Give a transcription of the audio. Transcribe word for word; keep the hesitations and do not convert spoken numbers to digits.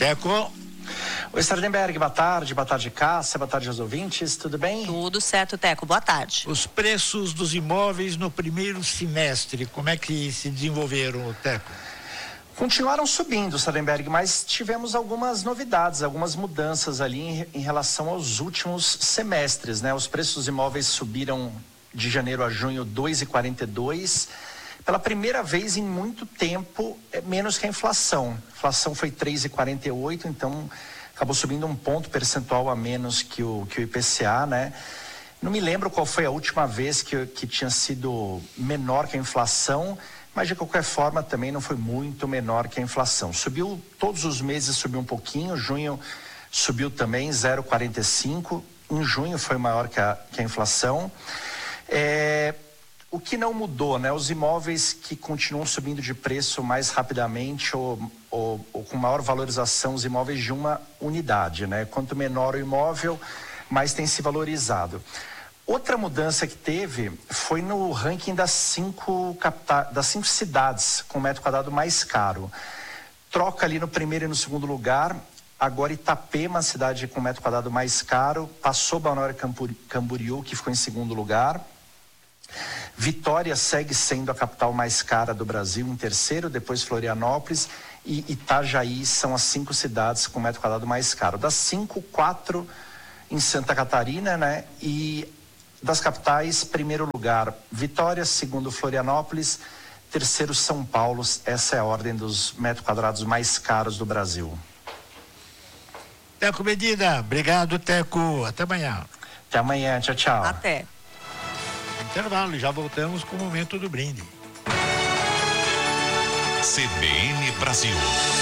Teco. Oi, Sardenberg, boa tarde, boa tarde, Cássia, boa tarde aos ouvintes, tudo bem? Tudo certo, Teco, boa tarde. Os preços dos imóveis no primeiro semestre, como é que se desenvolveram, Teco? Continuaram subindo, Sardenberg, mas tivemos algumas novidades, algumas mudanças ali em, em relação aos últimos semestres, né? Os preços dos imóveis subiram de janeiro a junho dois vírgula quarenta e dois, pela primeira vez em muito tempo, é menos que a inflação. A inflação foi três vírgula quarenta e oito, então acabou subindo um ponto percentual a menos que o, que o I P C A, né? Não me lembro qual foi a última vez que, que tinha sido menor que a inflação, mas de qualquer forma também não foi muito menor que a inflação. Subiu, todos os meses subiu um pouquinho, junho subiu também zero vírgula quarenta e cinco, em junho foi maior que a, que a inflação. É, o que não mudou, né? Os imóveis que continuam subindo de preço mais rapidamente ou, ou, ou com maior valorização, os imóveis de uma unidade, né? Quanto menor o imóvel, mais tem se valorizado. Outra mudança que teve foi no ranking das cinco, capta... das cinco cidades com metro quadrado mais caro. Troca ali no primeiro e no segundo lugar. Agora Itapema, cidade com metro quadrado mais caro, passou Balneário Camboriú, que ficou em segundo lugar. Vitória segue sendo a capital mais cara do Brasil, em terceiro, depois Florianópolis e Itajaí são as cinco cidades com metro quadrado mais caro. Das cinco, quatro em Santa Catarina, né? E das capitais, primeiro lugar Vitória, segundo Florianópolis, terceiro São Paulo. Essa é a ordem dos metros quadrados mais caros do Brasil. Teco Medina, obrigado, Teco. Até amanhã. Até amanhã, tchau, tchau. Até. Intervalo, já voltamos com o momento do brinde. C B N Brasil.